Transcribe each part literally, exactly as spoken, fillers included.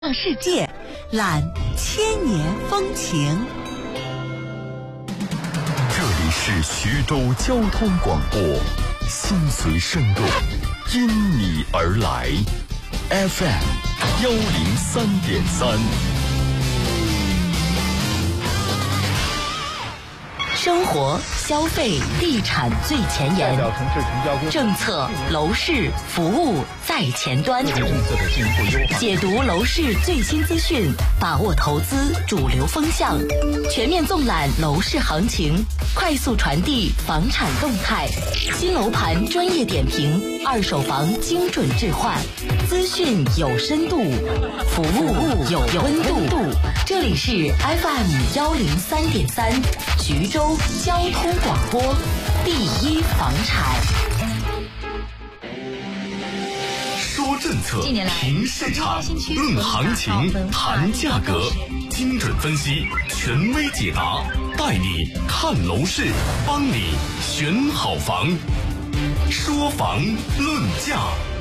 让世界览千年风情。 这里是徐州交通广播，心随声动，因你而来 F M 幺零三点三。 生活、消费、地产最前沿，政策、楼市、服务在前端，解读楼市最新资讯，把握投资主流风向，全面纵览楼市行情，快速传递房产动态，新楼盘专业点评，二手房精准置换，资讯有深度，服务有温度。这里是 F M 幺零三点三，徐州交通广播，第一房产。 说政策，评市场，论行情，谈价格，精准分析，权威解答，带你看楼市，帮你选好房。说房论价。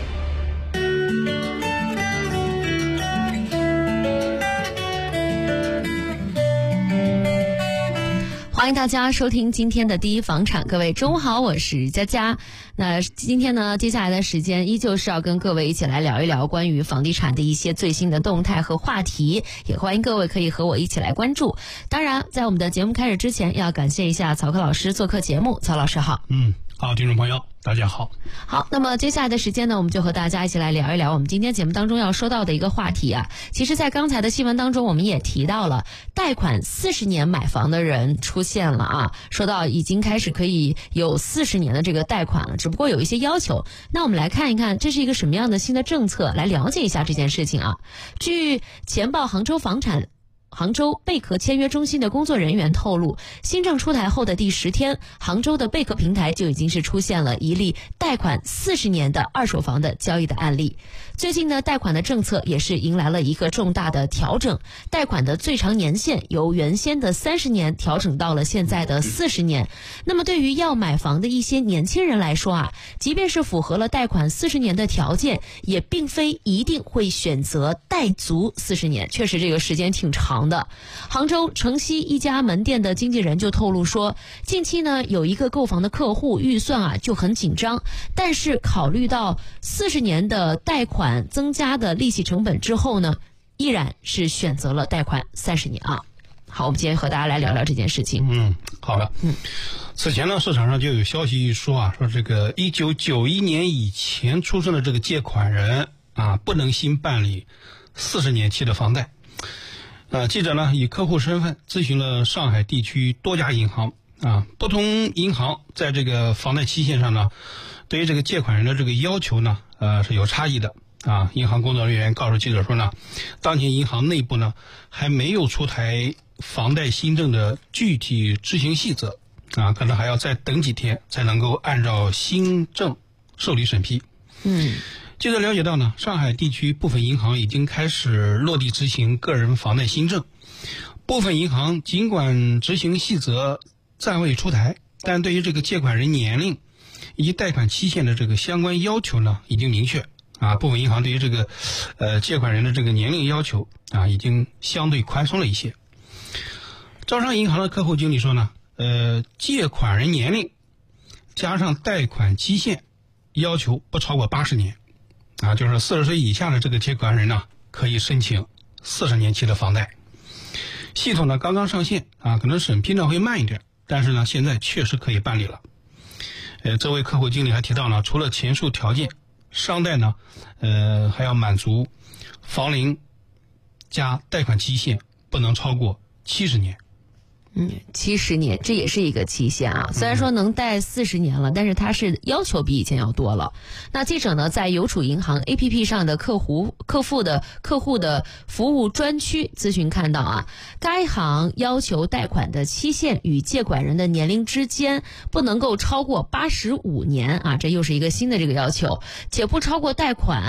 欢迎大家收听今天的第一房产，各位中午好，我是佳佳。那今天呢，接下来的时间依旧是要跟各位一起来聊一聊关于房地产的一些最新的动态和话题，也欢迎各位可以和我一起来关注。当然，在我们的节目开始之前，要感谢一下曹克老师做客节目。曹老师好。 嗯，好，听众朋友大家好。 好，那么接下来的时间呢，我们就和大家一起来聊一聊我们今天节目当中要说到的一个话题啊。其实在刚才的新闻当中我们也提到了，贷款四十年买房的人出现了啊，说到已经开始可以有四十年的这个贷款了，只不过有一些要求。那我们来看一看这是一个什么样的新的政策，来了解一下这件事情啊。据前报杭州房产杭州贝壳签约中心的工作人员透露，新政出台后的第十天，杭州的贝壳平台就已经是出现了一例贷款四十年的二手房的交易的案例。最近呢，贷款的政策也是迎来了一个重大的调整，贷款的最长年限由原先的三十年调整到了现在的四十年。那么对于要买房的一些年轻人来说啊，即便是符合了贷款四十年的条件，也并非一定会选择贷足四十年，确实这个时间挺长的。杭州城西一家门店的经纪人就透露说，近期呢有一个购房的客户预算啊就很紧张，但是考虑到四十年的贷款增加的利息成本之后呢，依然是选择了贷款三十年啊。好，我们今天和大家来聊聊这件事情。 嗯，好的。嗯，此前呢，市场上就有消息说啊，说这个一九九一年以前出生的这个借款人啊，不能新办理四十年期的房贷。呃，记者呢以客户身份咨询了上海地区多家银行啊，不同银行在这个房贷期限上呢，对于这个借款人的这个要求呢，呃是有差异的啊。银行工作人员告诉记者说呢，当前银行内部呢还没有出台房贷新政的具体执行细则啊，可能还要再等几天才能够按照新政受理审批。 嗯。 记者了解到呢，上海地区部分银行已经开始落地执行个人房贷新政。部分银行尽管执行细则暂未出台，但对于这个借款人年龄以及贷款期限的这个相关要求呢，已经明确啊。部分银行对于这个呃借款人的这个年龄要求啊，已经相对宽松了一些。招商银行的客户经理说呢，呃，借款人年龄加上贷款期限要求不超过八十年。啊，就是四十岁以下的这个借款人呢，可以申请四十年期的房贷。系统呢刚刚上线啊，可能审批呢会慢一点，但是呢现在确实可以办理了。呃，这位客户经理还提到呢，除了前述条件，商贷呢，呃还要满足房龄加贷款期限不能超过七十年。 嗯，七十年，这也是一个期限啊。虽然说能贷四十年了，但是它是要求比以前要多了。那记者呢，在邮储银行 A P P 上的客户客户的客户的服务专区咨询看到啊，该行要求贷款的期限与借款人的年龄之间不能够超过八十五年啊，这又是一个新的这个要求，且不超过贷款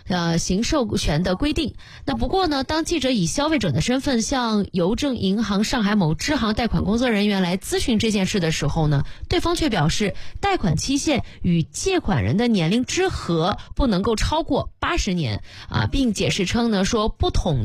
呃行授权的规定。那不过呢，当记者以消费者的身份向邮政银行上海某支行贷款工作人员来咨询这件事的时候呢，对方却表示贷款期限与借款人的年龄之和不能够超过八十年啊，并解释称呢说不同